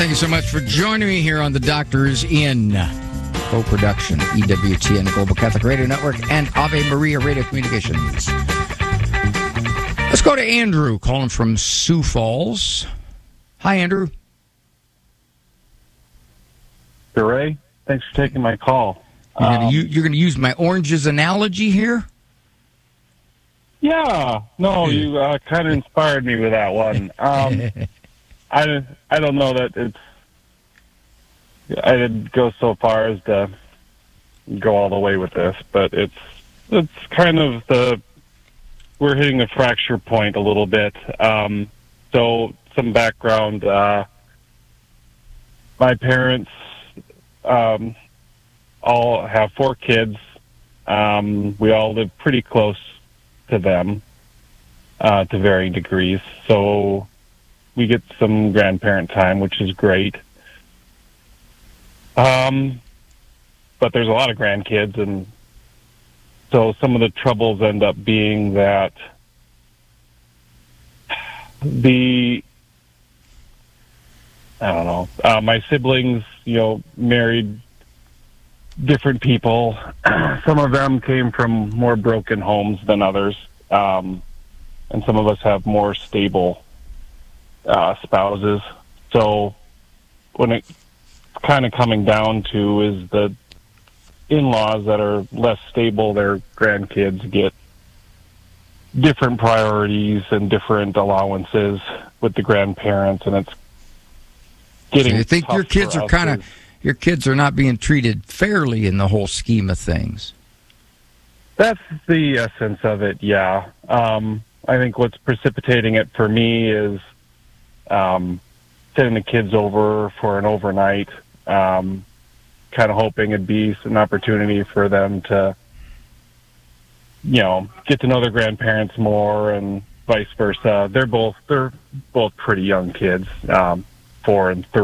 Thank you so much for joining me here on The Doctors In co-production, EWTN Global Catholic Radio Network and Ave Maria Radio Communications. Let's go to Andrew, calling from Sioux Falls. Hi, Andrew. Ray, thanks for taking my call. You're going to use my oranges analogy here? Yeah. No, you kind of inspired me with that one. I don't know that I didn't go so far as to go all the way with this, but it's kind of we're hitting a fracture point a little bit. So some background, my parents all have 4 kids. We all live pretty close to them to varying degrees. So we get some grandparent time, which is great. But there's a lot of grandkids, and so some of the troubles end up being that my siblings, married different people. Some of them came from more broken homes than others, and some of us have more stable spouses. So when it's kind of coming down to is the in-laws that are less stable, their grandkids get different priorities and different allowances with the grandparents, and it's getting. So you think your kids are not being treated fairly in the whole scheme of things? That's the essence of it. Yeah, I think what's precipitating it for me is sending the kids over for an overnight. Kind of hoping it'd be an opportunity for them to, get to know their grandparents more, and vice versa. They're both pretty young kids, 4 and 3.